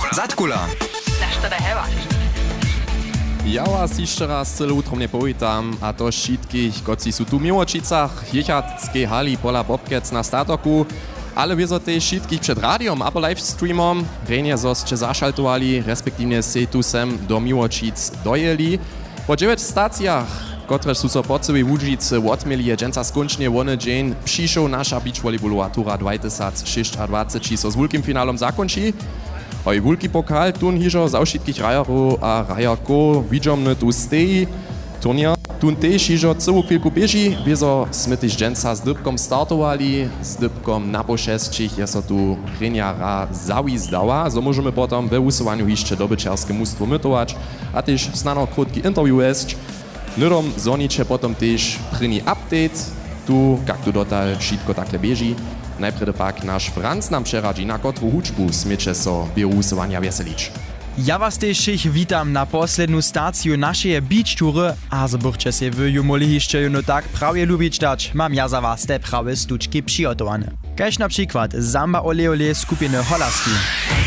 Zatkula. Na što da hevaš? Ja was jeszcze raz cyle utromnie powitam, a to všetkých, koci sú tu v Miłočicach, Jechatskej hali pola Bobkec na statoku, ale wieso też všetkých przed radiom albo livestreamom, rejnie zosće zašaltovali, respektívne se tu sem do Miłočic dojeli. Po 9 stacjach, które sú so po celej Łužice odmieli, je dženca skončne wone dzień, přišel nasza beach volleyballová tura 2026 so s veľkým finálom zakončí. Oj, wulki pokal, tun hižo za všetkých rajarov a rajarkov vidžomne tu stejí. Turnier tun tež hižo celú chvíľku beží, wieso sme tež dženca s dybkom startovali, s dybkom na pošestčích, je so tu preniara zawizdała, so môžeme potom ve usovaniu ešte dobyčarské mústvo mytovač a tež snano krótki interview esť. Nydom zoniče potom tež první update, tu, jak tu dotal všetko takle beží. Najprv pak naš Franz nam przeradzi, na kotru hučbu smieče so bierusowania veselić. Ja was też witam na poslednú staciju naszej beach tury, a zobaczcie się wy ju moli jeszcze no tak prawie lubić dać, mam ja za was te prawe stuczki przygotowane. Kaž na przykład Samba Ole Ole skupiny Holaski.